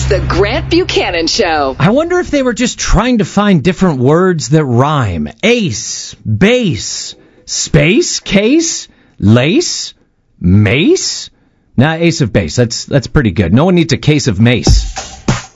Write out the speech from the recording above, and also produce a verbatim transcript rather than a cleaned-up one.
It's the Grant Buchanan Show. I wonder if they were just trying to find different words that rhyme. Ace, base, space, case, lace, mace. Nah, ace of base. That's that's pretty good. No one needs a case of mace.